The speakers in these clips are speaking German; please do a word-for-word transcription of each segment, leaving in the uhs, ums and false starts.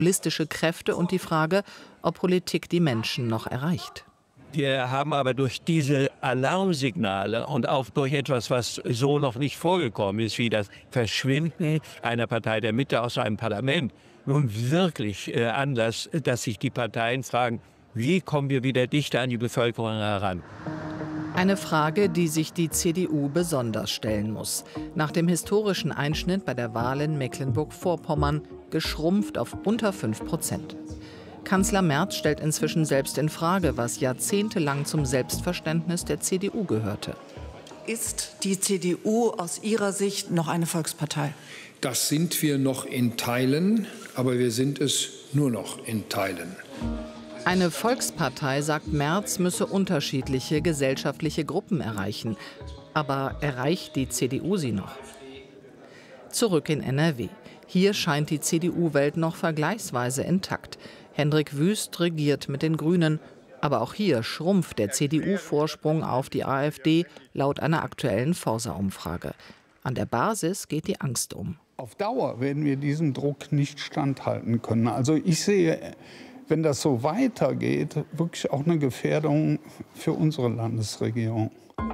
populistische Kräfte und die Frage, ob Politik die Menschen noch erreicht. Wir haben aber durch diese Alarmsignale und auch durch etwas, was so noch nicht vorgekommen ist, wie das Verschwinden einer Partei der Mitte aus einem Parlament, nun wirklich äh, Anlass, dass sich die Parteien fragen, wie kommen wir wieder dichter an die Bevölkerung heran. Eine Frage, die sich die C D U besonders stellen muss. Nach dem historischen Einschnitt bei der Wahl in Mecklenburg-Vorpommern geschrumpft auf unter fünf Prozent. Kanzler Merz stellt inzwischen selbst in Frage, was jahrzehntelang zum Selbstverständnis der C D U gehörte. Ist die C D U aus Ihrer Sicht noch eine Volkspartei? Das sind wir noch in Teilen, aber wir sind es nur noch in Teilen. Eine Volkspartei, sagt Merz, müsse unterschiedliche gesellschaftliche Gruppen erreichen. Aber erreicht die C D U sie noch? Zurück in N R W. Hier scheint die C D U-Welt noch vergleichsweise intakt. Hendrik Wüst regiert mit den Grünen. Aber auch hier schrumpft der C D U-Vorsprung auf die AfD laut einer aktuellen Forsa-Umfrage. An der Basis geht die Angst um. Auf Dauer werden wir diesem Druck nicht standhalten können. Also ich sehe, wenn das so weitergeht, wirklich auch eine Gefährdung für unsere Landesregierung.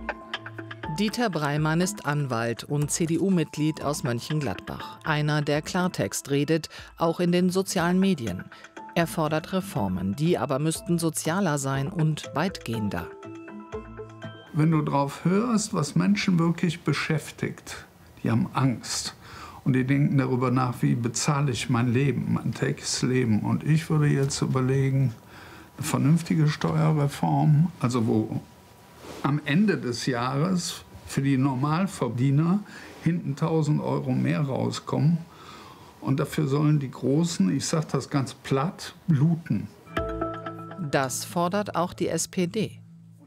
Dieter Breimann ist Anwalt und C D U-Mitglied aus Mönchengladbach. Einer, der Klartext redet, auch in den sozialen Medien. Er fordert Reformen, die aber müssten sozialer sein und weitgehender. Wenn du drauf hörst, was Menschen wirklich beschäftigt, die haben Angst. Und die denken darüber nach, wie bezahle ich mein Leben, mein tägliches Leben. Und ich würde jetzt überlegen, eine vernünftige Steuerreform, also wo am Ende des Jahres für die Normalverdiener hinten tausend Euro mehr rauskommen. Und dafür sollen die Großen, ich sage das ganz platt, bluten. Das fordert auch die S P D.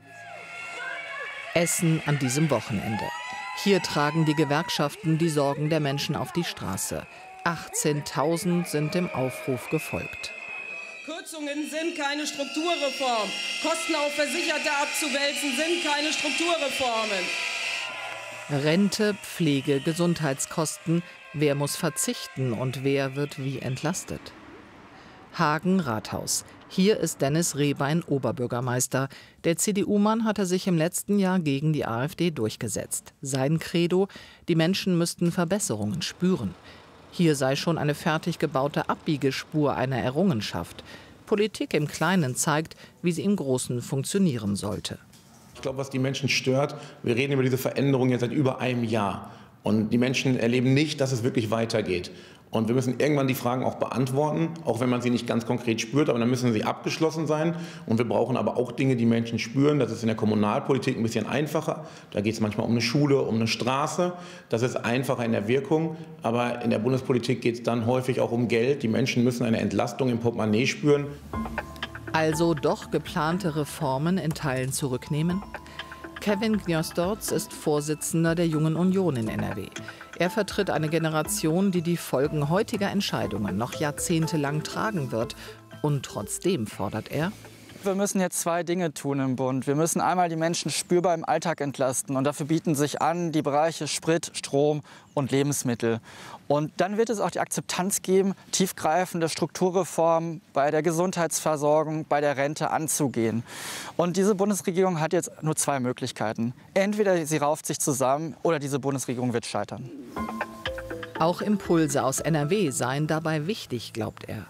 Essen an diesem Wochenende. Hier tragen die Gewerkschaften die Sorgen der Menschen auf die Straße. achtzehntausend sind dem Aufruf gefolgt. Kürzungen sind keine Strukturreform. Kosten auf Versicherte abzuwälzen sind keine Strukturreformen. Rente, Pflege, Gesundheitskosten. Wer muss verzichten und wer wird wie entlastet? Hagen Rathaus. Hier ist Dennis Rehbein Oberbürgermeister. Der C D U-Mann hatte sich im letzten Jahr gegen die AfD durchgesetzt. Sein Credo: Die Menschen müssten Verbesserungen spüren. Hier sei schon eine fertig gebaute Abbiegespur einer Errungenschaft. Politik im Kleinen zeigt, wie sie im Großen funktionieren sollte. Ich glaube, was die Menschen stört, wir reden über diese Veränderung jetzt seit über einem Jahr. Und die Menschen erleben nicht, dass es wirklich weitergeht. Und wir müssen irgendwann die Fragen auch beantworten, auch wenn man sie nicht ganz konkret spürt, aber dann müssen sie abgeschlossen sein. Und wir brauchen aber auch Dinge, die Menschen spüren. Das ist in der Kommunalpolitik ein bisschen einfacher. Da geht es manchmal um eine Schule, um eine Straße. Das ist einfacher in der Wirkung. Aber in der Bundespolitik geht es dann häufig auch um Geld. Die Menschen müssen eine Entlastung im Portemonnaie spüren. Also doch geplante Reformen in Teilen zurücknehmen? Kevin Gniostorz ist Vorsitzender der Jungen Union in N R W. Er vertritt eine Generation, die die Folgen heutiger Entscheidungen noch jahrzehntelang tragen wird. Und trotzdem fordert er: Wir müssen jetzt zwei Dinge tun im Bund. Wir müssen einmal die Menschen spürbar im Alltag entlasten. Und dafür bieten sich an die Bereiche Sprit, Strom und Lebensmittel. Und dann wird es auch die Akzeptanz geben, tiefgreifende Strukturreformen bei der Gesundheitsversorgung, bei der Rente anzugehen. Und diese Bundesregierung hat jetzt nur zwei Möglichkeiten. Entweder sie rauft sich zusammen oder diese Bundesregierung wird scheitern. Auch Impulse aus N R W seien dabei wichtig, glaubt er.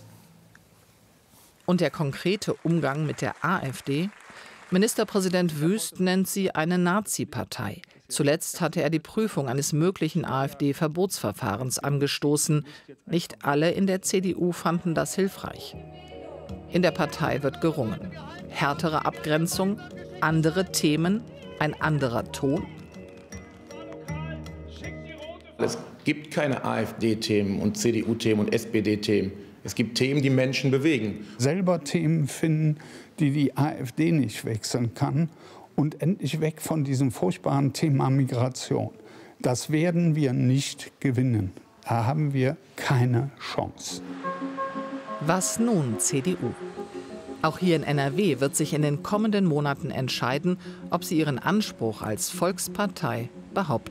Und der konkrete Umgang mit der AfD? Ministerpräsident Wüst nennt sie eine Nazi-Partei. Zuletzt hatte er die Prüfung eines möglichen AfD-Verbotsverfahrens angestoßen. Nicht alle in der C D U fanden das hilfreich. In der Partei wird gerungen. Härtere Abgrenzung, andere Themen, ein anderer Ton. Es gibt keine AfD-Themen und C D U-Themen und S P D-Themen. Es gibt Themen, die Menschen bewegen. Selber Themen finden, die die AfD nicht wechseln kann. Und endlich weg von diesem furchtbaren Thema Migration. Das werden wir nicht gewinnen. Da haben wir keine Chance. Was nun, C D U? Auch hier in N R W wird sich in den kommenden Monaten entscheiden, ob sie ihren Anspruch als Volkspartei behaupten